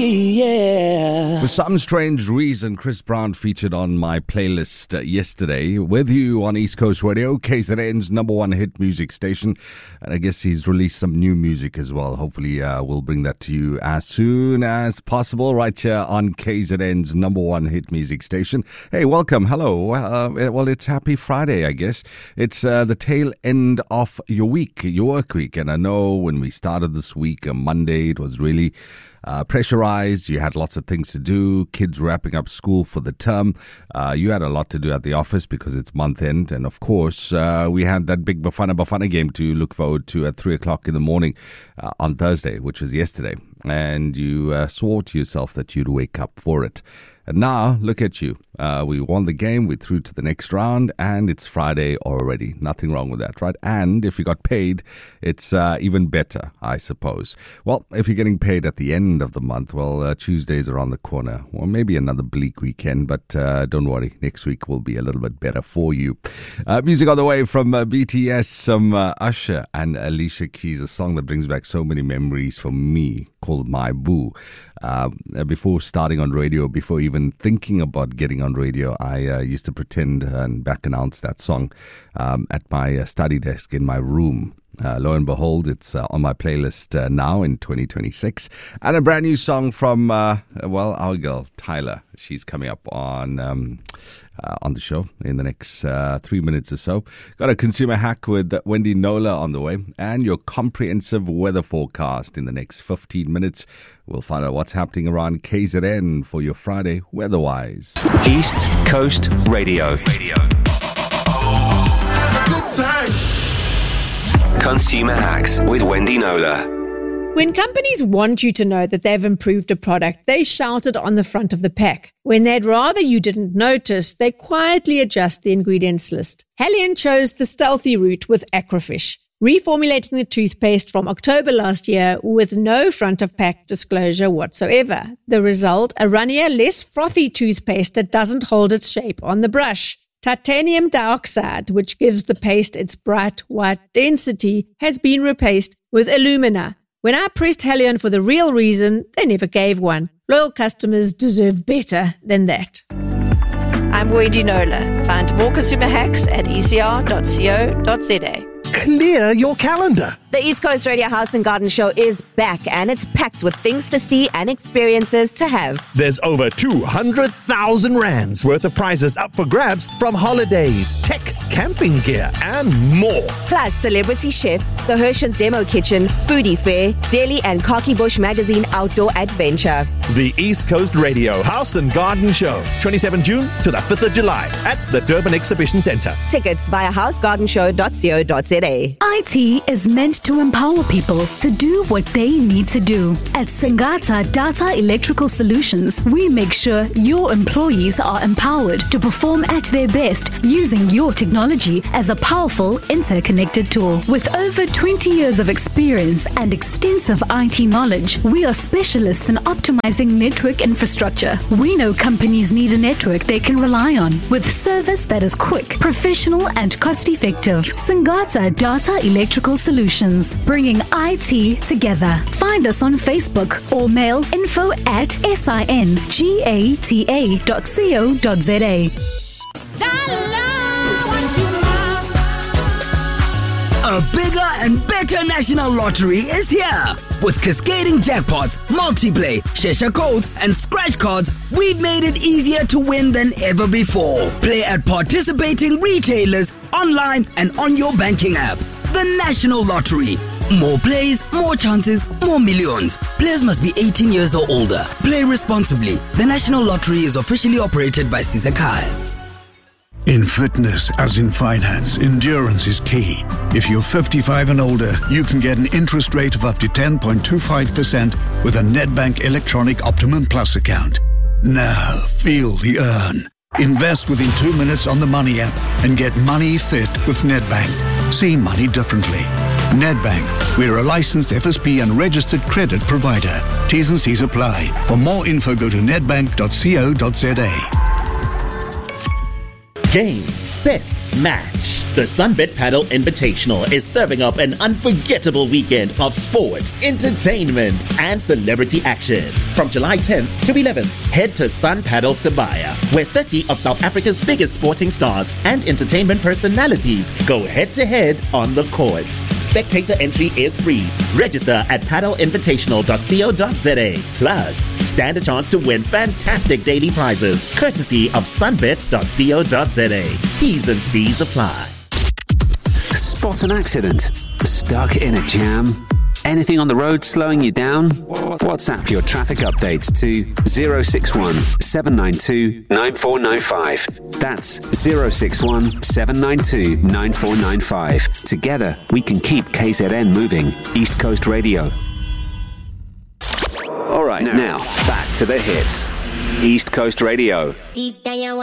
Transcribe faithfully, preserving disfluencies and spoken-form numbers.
yeah. For some strange reason, Chris Brown featured on my playlist uh, yesterday with you on East Coast Radio, K Z N's number one hit music station. And I guess he's released some new music as well. Hopefully, uh, we'll bring that to you as soon as possible right here on K Z N's number one hit music station. Hey, welcome. Hello. Uh, well, it's Happy Friday, I guess. It's uh, the tail end of your week, your work week. And I know when we started this week on Monday, it was really Uh, pressurized. You had lots of things to do. Kids wrapping up school for the term. Uh, you had a lot to do at the office because it's month end. And of course, uh, we had that big Bafana Bafana game to look forward to at three o'clock in the morning uh, on Thursday, which was yesterday. And you uh, swore to yourself that you'd wake up for it. And now, look at you. Uh, we won the game, we through to the next round, and it's Friday already. Nothing wrong with that, right? And if you got paid, it's uh, even better, I suppose. Well, if you're getting paid at the end of the month, well, uh, Tuesday's around the corner. Or maybe another bleak weekend, but uh, don't worry. Next week will be a little bit better for you. Uh, music on the way from uh, B T S, some uh, Usher and Alicia Keys, a song that brings back so many memories for me, called My Boo. Uh, before starting on radio, before even thinking about getting on radio, I uh, used to pretend and back announce that song um, at my uh, study desk in my room. Uh, lo and behold, it's uh, on my playlist uh, now in twenty twenty-six. And a brand new song from, uh, well, our girl, Tyler. She's coming up on um, uh, on the show in the next uh, three minutes or so. Got a consumer hack with Wendy Nola on the way. And your comprehensive weather forecast in the next fifteen minutes. We'll find out what's happening around K Z N for your Friday weather-wise. East Coast Radio. Radio. Good time. Consumer Hacks with Wendy Nola. When companies want you to know that they've improved a product, they shout it on the front of the pack. When they'd rather you didn't notice, they quietly adjust the ingredients list. Haleon chose the stealthy route with Aquafish, reformulating the toothpaste from October last year with no front-of-pack disclosure whatsoever. The result, a runnier, less frothy toothpaste that doesn't hold its shape on the brush. Titanium dioxide, which gives the paste its bright white density, has been replaced with alumina. When I pressed Haleon for the real reason, they never gave one. Loyal customers deserve better than that. I'm Wendy Nola. Find more consumer hacks at e c r dot co dot z a. Clear your calendar. The East Coast Radio House and Garden Show is back, and it's packed with things to see and experiences to have. There's over two hundred thousand rands worth of prizes up for grabs from holidays, tech, camping gear, and more. Plus, celebrity chefs, the Hershey's Demo Kitchen, Foodie Fair, Daily and Khaki Bush Magazine Outdoor Adventure. The East Coast Radio House and Garden Show, twenty-seventh of June to the fifth of July at the Durban Exhibition Centre. Tickets via house garden show dot co dot z a. I T is meant to empower people to do what they need to do. At Singata Data Electrical Solutions, we make sure your employees are empowered to perform at their best using your technology as a powerful interconnected tool. With over twenty years of experience and extensive I T knowledge, we are specialists in optimizing network infrastructure. We know companies need a network they can rely on with service that is quick, professional, and cost-effective. Singata Data Electrical Solutions, bringing I T together. Find us on Facebook or mail info at singata dot co dot z a. A bigger and better national lottery is here. With cascading jackpots, multiplay, Shesha codes, and scratch cards, we've made it easier to win than ever before. Play at participating retailers, online, and on your banking app. The National Lottery. More plays, more chances, more millions. Players must be eighteen years or older. Play responsibly. The National Lottery is officially operated by Sizakai. In fitness, as in finance, endurance is key. If you're fifty-five and older, you can get an interest rate of up to ten point two five percent with a Nedbank Electronic Optimum Plus account. Now, feel the earn. Invest within two minutes on the Money app and get money fit with Nedbank. See money differently. Nedbank, we're a licensed F S P and registered credit provider. T's and C's apply. For more info, go to nedbank dot co dot z a. Game, set, match. The Sunbet Paddle Invitational is serving up an unforgettable weekend of sport, entertainment, and celebrity action. From July tenth to eleventh, head to Sun Paddle Sibaya, where thirty of South Africa's biggest sporting stars and entertainment personalities go head-to-head on the court. Spectator entry is free. Register at paddle invitational dot co dot za. Plus, stand a chance to win fantastic daily prizes, courtesy of sunbet dot co dot za. T's and C's apply. Spot an accident? Stuck in a jam? Anything on the road slowing you down? WhatsApp your traffic updates to zero six one, seven nine two, nine four nine five. That's zero six one, seven nine two, nine four nine five. Together, we can keep K Z N moving. East Coast Radio. All right, now, back to the hits. East Coast Radio.